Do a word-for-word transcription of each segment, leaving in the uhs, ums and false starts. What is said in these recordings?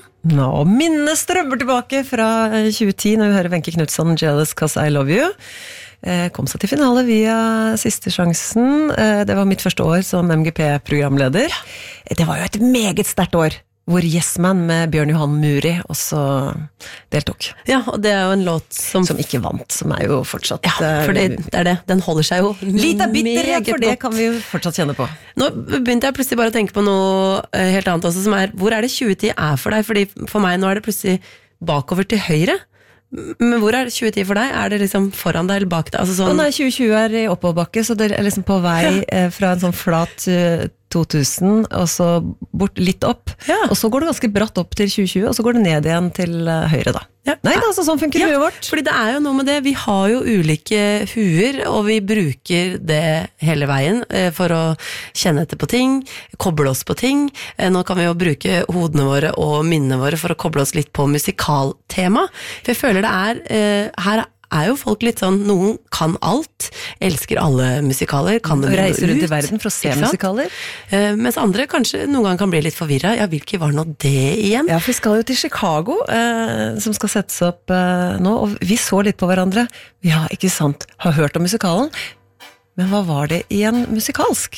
Nå, minnet strømmer tilbake fra tjue ti når vi hører Wenche Knudsen, Jealous Cause I Love You. Kom seg til finale via siste sjansen. Det var mitt første år som M G P-programleder. Det var jo et meget sterkt år, hvor Yes Man med Bjørn Johan Muri også deltok. Ja, og det er jo en låt som... Som ikke vant, som er jo fortsatt... Ja, for det, det er det. Den holder seg jo litt av bitterhet, for det kan vi jo fortsatt kjenne på. Nå begynte jeg plutselig bare å tenke på noe helt annet også, som er, hvor er det tjue ti er for deg? Fordi for meg nå er det plutselig bakover til høyre. Men hvor er tjue ti for deg? Er det liksom foran deg eller bak deg? Altså sånn... Å nei, tjue tjue er i oppoverbakke, så det er liksom på vei ja. Fra en sånn flat to tusen, og så bort litt opp, ja. Og så går det ganske bratt opp til tjue tjue, og så går det ned igjen til høyre da. Ja. Nei, det er altså sånn funker ja. Huet vårt. Fordi det er jo noe med det, vi har jo ulike huer, og vi bruker det hele veien for å kjenne etter på ting, koble oss på ting. Nå kan vi jo bruke hodene våre og minnene våre for å koble oss litt på musikaltema. For jeg føler det er, her er jo folk litt sånn, noen kan alt, elsker alle musikaler, kan det reiser rundt i verden for å se musikaler. Uh, mens andre kanskje noen gang kan bli litt forvirret. Ja, hvilke var nå det igjen? Ja, for vi skal jo til Chicago, uh, som skal settes opp uh, nå, og vi så litt på hverandre. Ja, ikke sant, har hørt om musikalen, men hva var det igjen musikalsk?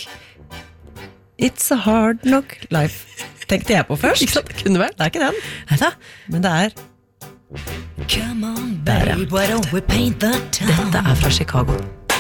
It's a hard knock life, tenkte jeg på først. Ikke sant, det kunne vært. Det er ikke den. Neida. Men det er... Come on, babe, why don't we paint the town? Dette er fra Chicago.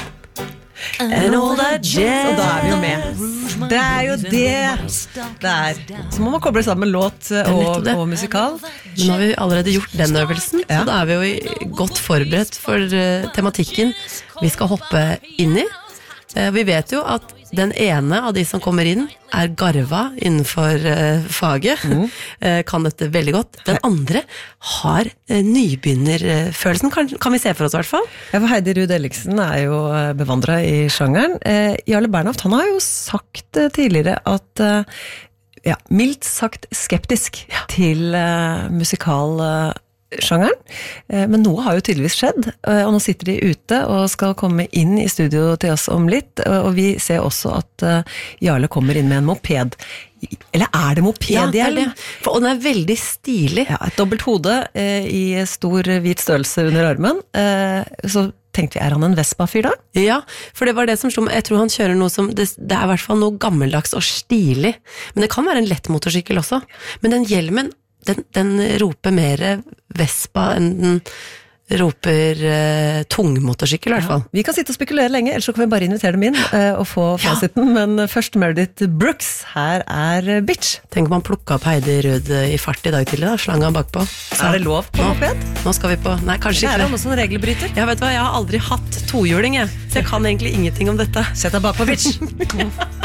And all that jazz. Og da er vi jo med. Det er jo det det er. Så må man koble sammen låt og, og musikal. Nå har vi allerede gjort den øvelsen, ja. Så da er vi jo godt forberedt for uh, tematikken vi skal hoppe inn i. Uh, vi vet jo at den ene av de som kommer inn er garva innenfor uh, faget, mm. uh, kan dette veldig godt. Den andre har uh, nybegynnerfølelsen, kan, kan vi se for oss i hvert fall. Ja, for Heidi Ruud Elliksen er jo bevandret i sjangeren. Uh, Jarle Bernhoft, han har jo sagt uh, tidligere at uh, ja, mildt sagt skeptisk ja. Til uh, musikal uh, sjangeren, men noe har jo tydeligvis skjedd, og nå sitter de ute og skal komme inn i studio til oss om litt, og vi ser også at Jarle kommer inn med en moped. Eller er det moped? Ja, det er det. For, og den er veldig stilig. Ja, et dobbelt hode eh, i stor hvit størrelse under armen, eh, så tenkte vi, er han en Vespa-fyr da? Ja, for det var det som slo meg. Jeg tror han kjører noe som, det, det er i hvert fall noe gammeldags og stilig, men det kan være en lett motorsykkel også. Men den hjelmen, Den, den roper mer Vespa enn den roper uh, tung motorsykkel i hvert fall. Ja, vi kan sitte og spekulere lenge, ellers så kan vi bare invitere dem inn uh, og få fasiten, ja. Men først Meredith Brooks, her er Bitch. Tenk om man plukket opp Heidi Ruud i fart i dag tidlig da, slang han bakpå. Så er det lov på moped? Nå skal vi på, nei kanskje ikke. Det er noe som regelbryter. Ja, vet du hva, jeg har aldri hatt tohjuling jeg, så jeg kan egentlig ingenting om dette. Sett deg bak på Bitch.